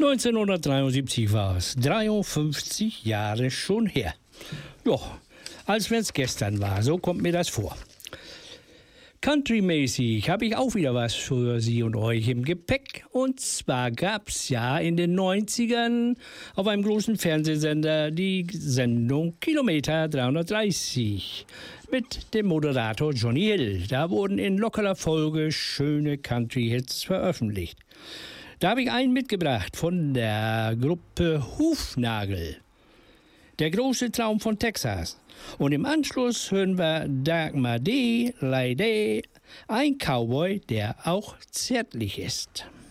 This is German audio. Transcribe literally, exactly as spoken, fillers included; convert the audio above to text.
neunzehnhundertdreiundsiebzig war es, dreiundfünfzig Jahre schon her. Ja, als wenn es gestern war, so kommt mir das vor. Countrymäßig habe ich auch wieder was für Sie und euch im Gepäck. Und zwar gab es ja in den neunzigern auf einem großen Fernsehsender die Sendung Kilometer dreihundertdreißig mit dem Moderator Johnny Hill. Da wurden in lockerer Folge schöne Country-Hits veröffentlicht. Da habe ich einen mitgebracht von der Gruppe Hufnagel. Der große Traum von Texas. Und im Anschluss hören wir Dagmar D. Lady, ein Cowboy, der auch zärtlich ist.